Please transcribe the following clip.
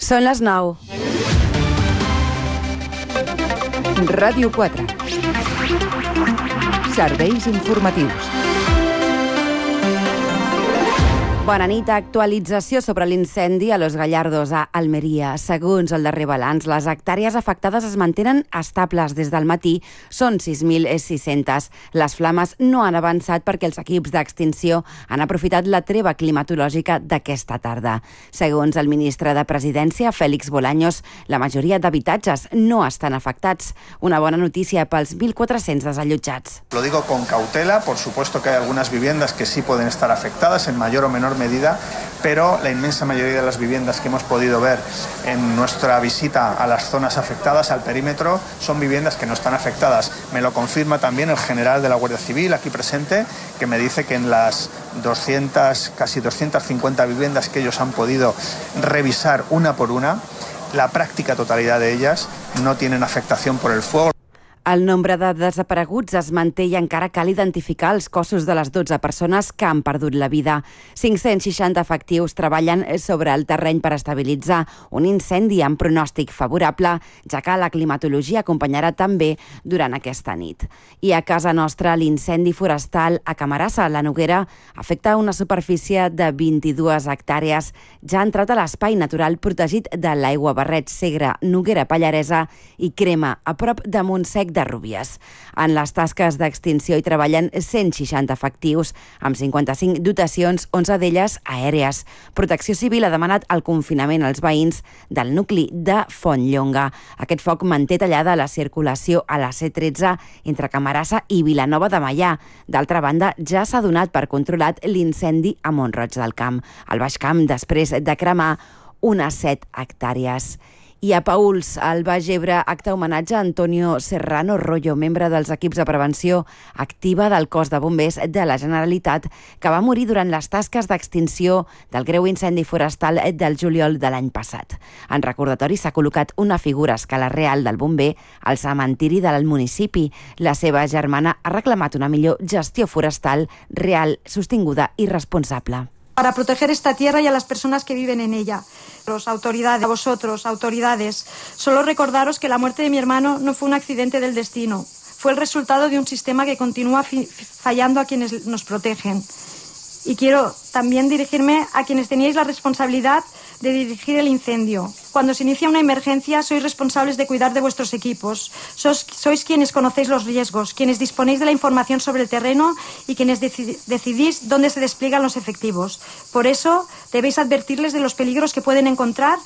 Són les 9. Ràdio 4. Serveis informatius. Bona nit. Actualització sobre l'incendi a Los Gallardos, a Almeria. Segons el darrer balanç, les hectàrees afectades es mantenen estables des del matí. Són 6.600. Les flames no han avançat perquè els equips d'extinció han aprofitat la treva climatològica d'aquesta tarda. Segons el ministre de Presidència, Félix Bolaños, la majoria d'habitatges no estan afectats. Una bona notícia pels 1.400 desallotjats. Lo digo con cautela, por supuesto que hay algunas viviendas que sí pueden estar afectadas en mayor o menor medida, pero la inmensa mayoría de las viviendas que hemos podido ver en nuestra visita a las zonas afectadas, al perímetro, son viviendas que no están afectadas. Me lo confirma también el general de la Guardia Civil aquí presente, que me dice que en las casi 250 viviendas que ellos han podido revisar una por una, la práctica totalidad de ellas no tienen afectación por el fuego. El nombre de desapareguts es manté i encara cal identificar els cossos de les 12 persones que han perdut la vida. 560 efectius treballen sobre el terreny per estabilitzar un incendi amb pronòstic favorable, ja que la climatologia acompanyarà també durant aquesta nit. I a casa nostra, l'incendi forestal a Camarasa, la Noguera, afecta una superfície de 22 hectàrees. Ja ha entrat a l'espai natural protegit de l'Aigua Barret, Segre, Noguera Pallaresa i Crema, a prop de Montsec de Rúbies. En les tasques d'extinció hi treballen 160 efectius, amb 55 dotacions, 11 d'elles aèries. Protecció Civil ha demanat el confinament als veïns del nucli de Fontlllonga. Aquest foc manté tallada la circulació a la C13 entre Camarasa i Vilanova de Meià. D'altra banda, ja s'ha donat per controlat l'incendi a Mont-roig del Camp, al Baix Camp, després de cremar unes 7 hectàrees. I a Pauls, al Baix Ebre, acte homenatge a Antonio Serrano Rollo, membre dels equips de prevenció activa del cos de bombers de la Generalitat, que va morir durant les tasques d'extinció del greu incendi forestal del juliol de l'any passat. En recordatori s'ha col·locat una figura a escala real del bomber al cementiri del municipi. La seva germana ha reclamat una millor gestió forestal real, sostinguda i responsable. Para proteger esta tierra y a las personas que viven en ella. Autoridades, a vosotros, autoridades, solo recordaros que la muerte de mi hermano no fue un accidente del destino, fue el resultado de un sistema que continúa fallando a quienes nos protegen. Y quiero también dirigirme a quienes teníais la responsabilidad de dirigir el incendio. Cuando se inicia una emergencia, sois responsables de cuidar de vuestros equipos. Sois quienes conocéis los riesgos, quienes disponéis de la información sobre el terreno y quienes decidís dónde se despliegan los efectivos. Por eso, debéis advertirles de los peligros que pueden encontrar